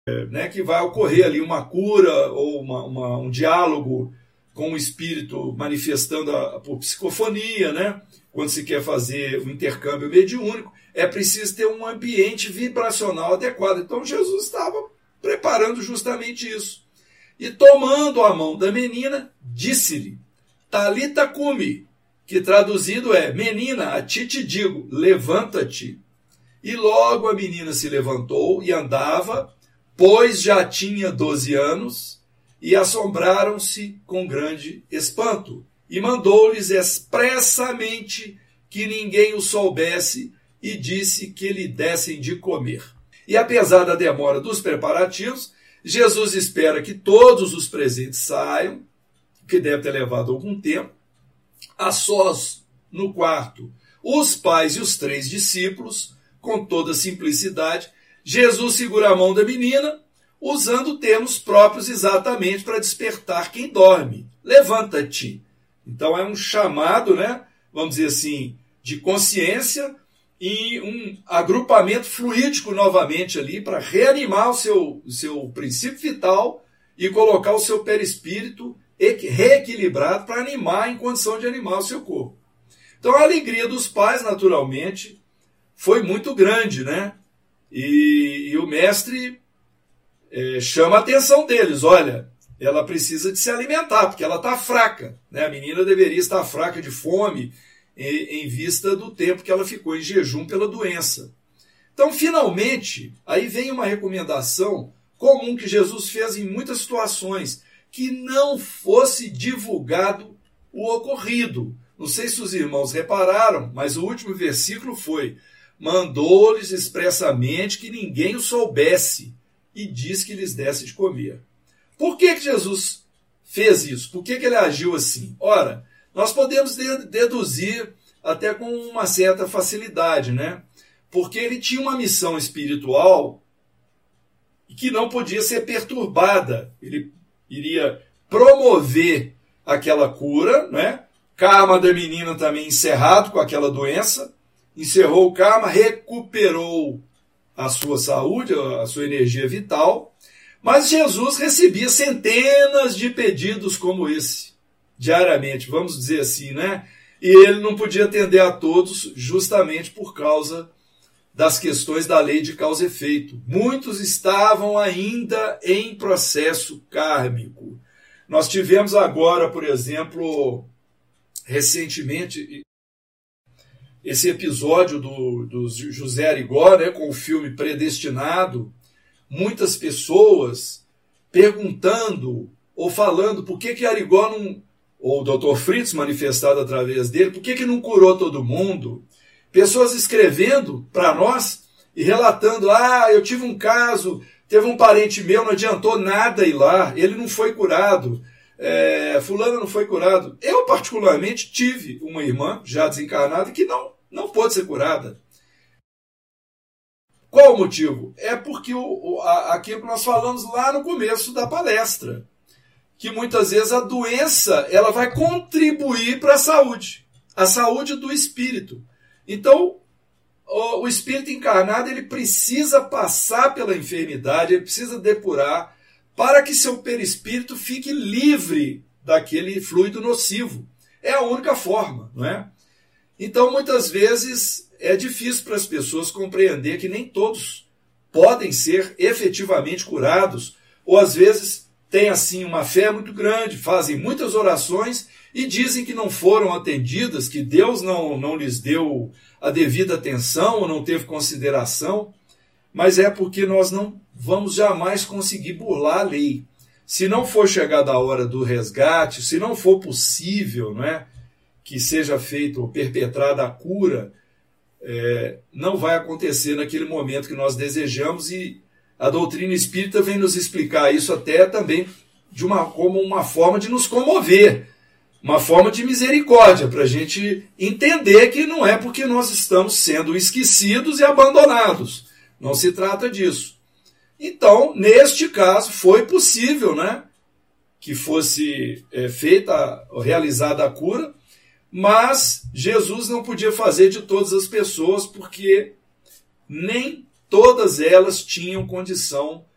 né, que vai ocorrer ali uma cura ou um diálogo com o espírito manifestando por psicofonia, né? Quando se quer fazer o intercâmbio mediúnico, é preciso ter um ambiente vibracional adequado. Então Jesus estava preparando justamente isso. E tomando a mão da menina, disse-lhe, Talita cumi, que traduzido é, menina, a ti te digo, levanta-te. E logo a menina se levantou e andava, pois já tinha 12 anos, e assombraram-se com grande espanto. E mandou-lhes expressamente que ninguém o soubesse, e disse que lhe dessem de comer. E apesar da demora dos preparativos, Jesus espera que todos os presentes saiam, que deve ter levado algum tempo, a sós no quarto, os pais e os 3 discípulos, com toda simplicidade, Jesus segura a mão da menina, usando termos próprios exatamente para despertar quem dorme. Levanta-te. Então é um chamado, né, vamos dizer assim, de consciência e um agrupamento fluídico novamente ali para reanimar o seu princípio vital e colocar o seu perispírito reequilibrado para animar em condição de animar o seu corpo. Então a alegria dos pais, naturalmente, foi muito grande, né? E o mestre chama a atenção deles. Olha, ela precisa de se alimentar, porque ela está fraca, né? A menina deveria estar fraca de fome em vista do tempo que ela ficou em jejum pela doença. Então, finalmente, aí vem uma recomendação comum que Jesus fez em muitas situações, que não fosse divulgado o ocorrido. Não sei se os irmãos repararam, mas o último versículo foi: mandou-lhes expressamente que ninguém o soubesse e disse que lhes desse de comer. Por que Jesus fez isso? Por que ele agiu assim? Ora, nós podemos deduzir até com uma certa facilidade, né? Porque ele tinha uma missão espiritual que não podia ser perturbada. Ele iria promover aquela cura, né? Karma da menina também encerrado com aquela doença, encerrou o karma, recuperou a sua saúde, a sua energia vital, mas Jesus recebia centenas de pedidos como esse, diariamente, vamos dizer assim, né? E ele não podia atender a todos justamente por causa das questões da lei de causa e efeito. Muitos estavam ainda em processo kármico. Nós tivemos agora, por exemplo, recentemente, esse episódio do José Arigó, né, com o filme Predestinado, muitas pessoas perguntando ou falando por que Arigó não, ou o Dr. Fritz manifestado através dele, por que não curou todo mundo? Pessoas escrevendo para nós e relatando, eu tive um caso, teve um parente meu, não adiantou nada ir lá, ele não foi curado, fulano não foi curado. Eu, particularmente, tive uma irmã já desencarnada que não pôde ser curada. Qual o motivo? É porque aquilo que nós falamos lá no começo da palestra, que muitas vezes a doença ela vai contribuir para a saúde do espírito. Então, o espírito encarnado ele precisa passar pela enfermidade, ele precisa depurar para que seu perispírito fique livre daquele fluido nocivo. É a única forma, não é? Então, muitas vezes, é difícil para as pessoas compreender que nem todos podem ser efetivamente curados, ou às vezes têm assim uma fé muito grande, fazem muitas orações e dizem que não foram atendidas, que Deus não lhes deu a devida atenção ou não teve consideração, mas é porque nós não vamos jamais conseguir burlar a lei. Se não for chegada a hora do resgate, se não for possível, não é, que seja feito ou perpetrada a cura, não vai acontecer naquele momento que nós desejamos, e a doutrina espírita vem nos explicar isso até também como uma forma de nos comover, uma forma de misericórdia, para a gente entender que não é porque nós estamos sendo esquecidos e abandonados. Não se trata disso. Então, neste caso, foi possível, né, que fosse realizada a cura, mas Jesus não podia fazer de todas as pessoas, porque nem todas elas tinham condição